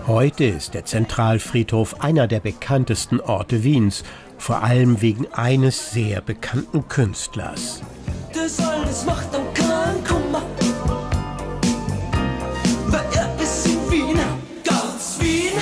Heute ist der Zentralfriedhof einer der bekanntesten Orte Wiens, vor allem wegen eines sehr bekannten Künstlers. Das alles macht dann keinen Kummer, weil er ist in Wien, ganz Wien.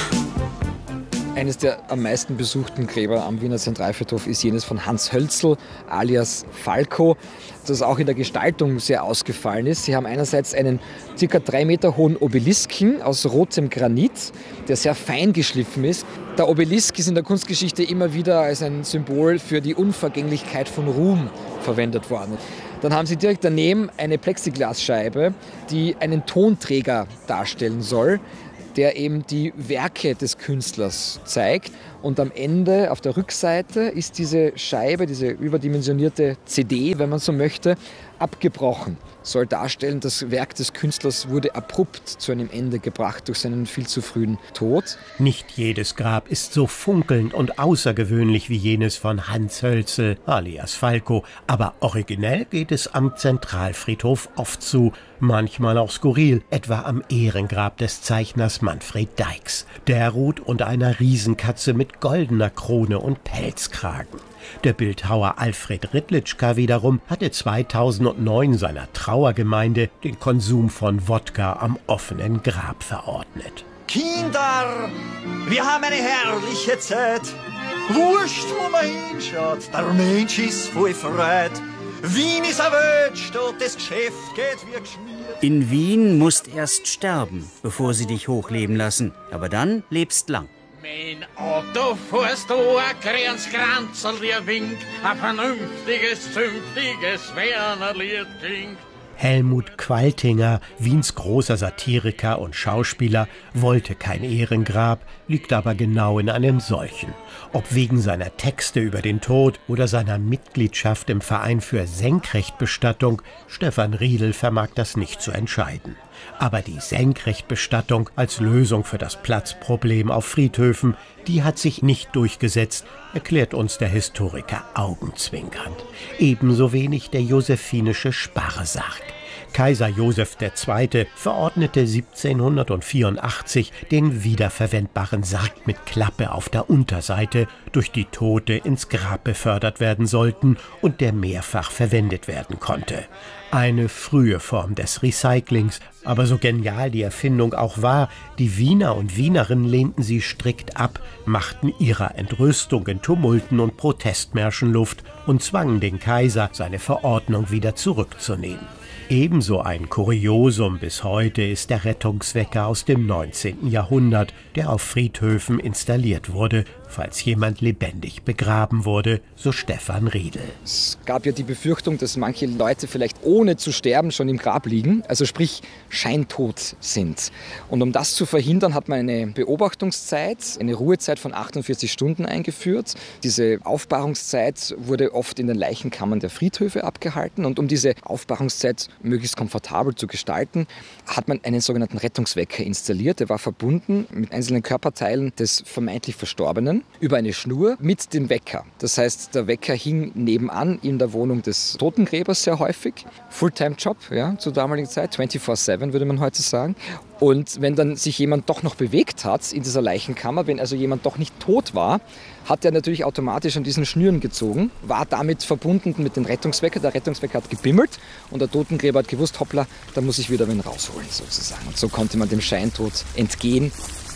Eines der am meisten besuchten Gräber am Wiener Zentralfriedhof ist jenes von Hans Hölzl alias Falco, das auch in der Gestaltung sehr ausgefallen ist. Sie haben einerseits einen ca. 3 Meter hohen Obelisken aus rotem Granit, der sehr fein geschliffen ist. Der Obelisk ist in der Kunstgeschichte immer wieder als ein Symbol für die Unvergänglichkeit von Ruhm verwendet worden. Dann haben sie direkt daneben eine Plexiglasscheibe, die einen Tonträger darstellen soll, der eben die Werke des Künstlers zeigt. Und am Ende, auf der Rückseite, ist diese Scheibe, diese überdimensionierte CD, wenn man so möchte, abgebrochen. Soll darstellen, das Werk des Künstlers wurde abrupt zu einem Ende gebracht durch seinen viel zu frühen Tod. Nicht jedes Grab ist so funkelnd und außergewöhnlich wie jenes von Hans Hölzl alias Falco, aber originell geht es am Zentralfriedhof oft zu, manchmal auch skurril, etwa am Ehrengrab des Zeichners Manfred Deix. Der ruht unter einer Riesenkatze mit goldener Krone und Pelzkragen. Der Bildhauer Alfred Ritlitschka wiederum hatte 2009 seiner Trauergemeinde den Konsum von Wodka am offenen Grab verordnet. Kinder, wir haben eine herrliche Zeit. Wurscht, wo man hinschaut, der Mensch ist voll Freude. Wien ist eine Weltstadt, das Geschäft geht wie geschmiert. In Wien musst erst sterben, bevor sie dich hochleben lassen. Aber dann lebst lang. Mein Auto fährst du, ein Kranzl dir winkt, ein vernünftiges, zünftiges Wernerlied klingt. Helmut Qualtinger, Wiens großer Satiriker und Schauspieler, wollte kein Ehrengrab, liegt aber genau in einem solchen. Ob wegen seiner Texte über den Tod oder seiner Mitgliedschaft im Verein für Senkrechtbestattung, Stefan Riedl vermag das nicht zu entscheiden. Aber die Senkrechtbestattung als Lösung für das Platzproblem auf Friedhöfen, die hat sich nicht durchgesetzt, erklärt uns der Historiker augenzwinkernd. Ebenso wenig der josephinische Sparresarg. Kaiser Joseph II. Verordnete 1784 den wiederverwendbaren Sarg mit Klappe auf der Unterseite, durch die Tote ins Grab befördert werden sollten und der mehrfach verwendet werden konnte. Eine frühe Form des Recyclings, aber so genial die Erfindung auch war, die Wiener und Wienerinnen lehnten sie strikt ab, machten ihrer Entrüstung in Tumulten und Protestmärschen Luft und zwangen den Kaiser, seine Verordnung wieder zurückzunehmen. Ebenso ein Kuriosum bis heute ist der Rettungswecker aus dem 19. Jahrhundert, der auf Friedhöfen installiert wurde, falls jemand lebendig begraben wurde, so Stefan Riedl. Es gab ja die Befürchtung, dass manche Leute vielleicht ohne zu sterben schon im Grab liegen, also sprich scheintot sind. Und um das zu verhindern, hat man eine Beobachtungszeit, eine Ruhezeit von 48 Stunden eingeführt. Diese Aufbahrungszeit wurde oft in den Leichenkammern der Friedhöfe abgehalten. Und um diese Aufbahrungszeit möglichst komfortabel zu gestalten, hat man einen sogenannten Rettungswecker installiert. Der war verbunden mit einzelnen Körperteilen des vermeintlich Verstorbenen über eine Schnur mit dem Wecker. Das heißt, der Wecker hing nebenan in der Wohnung des Totengräbers sehr häufig. Fulltime-Job, ja, zur damaligen Zeit, 24/7 würde man heute sagen. Und wenn dann sich jemand doch noch bewegt hat in dieser Leichenkammer, wenn also jemand doch nicht tot war, hat er natürlich automatisch an diesen Schnüren gezogen, war damit verbunden mit dem Rettungswecker. Der Rettungswecker hat gebimmelt und der Totengräber hat gewusst, hoppla, da muss ich wieder wen rausholen sozusagen. Und so konnte man dem Scheintod entgehen.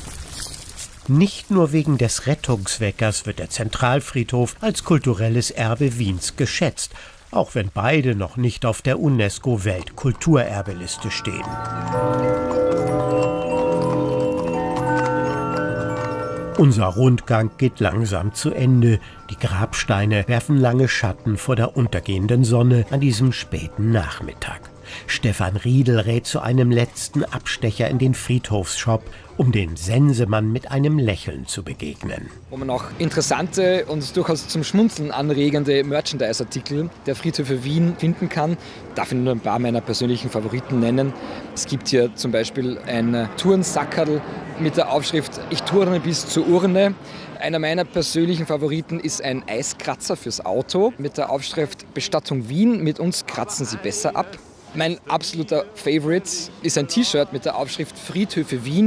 Nicht nur wegen des Rettungsweckers wird der Zentralfriedhof als kulturelles Erbe Wiens geschätzt, auch wenn beide noch nicht auf der UNESCO-Weltkulturerbeliste stehen. Unser Rundgang geht langsam zu Ende. Die Grabsteine werfen lange Schatten vor der untergehenden Sonne an diesem späten Nachmittag. Stefan Riedl rät zu einem letzten Abstecher in den Friedhofsshop, um den Sensemann mit einem Lächeln zu begegnen. Wo man auch interessante und durchaus zum Schmunzeln anregende Merchandise-Artikel der Friedhöfe Wien finden kann. Darf ich nur ein paar meiner persönlichen Favoriten nennen. Es gibt hier zum Beispiel ein Tourensackerl mit der Aufschrift „Ich turne bis zur Urne". Einer meiner persönlichen Favoriten ist ein Eiskratzer fürs Auto mit der Aufschrift „Bestattung Wien, mit uns kratzen Sie besser ab". Mein absoluter Favorite ist ein T-Shirt mit der Aufschrift „Friedhöfe Wien,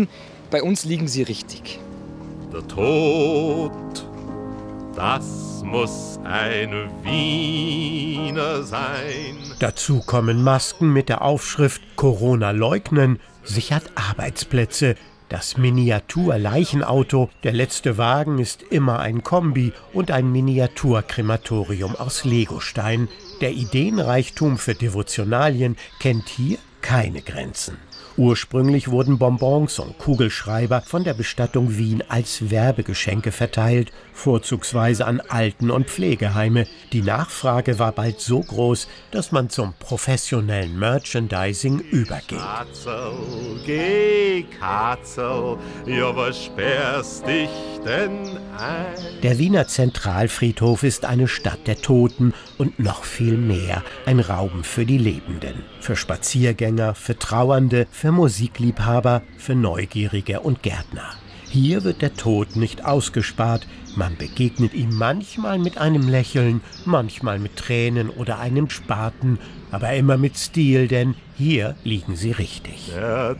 Bei uns liegen sie richtig. Der Tod, das muss ein Wiener sein. Dazu kommen Masken mit der Aufschrift Corona leugnen, sichert Arbeitsplätze. Das Miniatur-Leichenauto, der letzte Wagen ist immer ein Kombi und ein Miniaturkrematorium aus Legostein. Der Ideenreichtum für Devotionalien kennt hier keine Grenzen. Ursprünglich wurden Bonbons und Kugelschreiber von der Bestattung Wien als Werbegeschenke verteilt, vorzugsweise an Alten- und Pflegeheime. Die Nachfrage war bald so groß, dass man zum professionellen Merchandising überging. Katzel, geh Katzel, ja was sperrst dich denn ein? Der Wiener Zentralfriedhof ist eine Stadt der Toten und noch viel mehr, ein Raum für die Lebenden. Für Spaziergänger, für Trauernde, für Musikliebhaber, für Neugierige und Gärtner. Hier wird der Tod nicht ausgespart, man begegnet ihm manchmal mit einem Lächeln, manchmal mit Tränen oder einem Spaten, aber immer mit Stil, denn hier liegen sie richtig. Der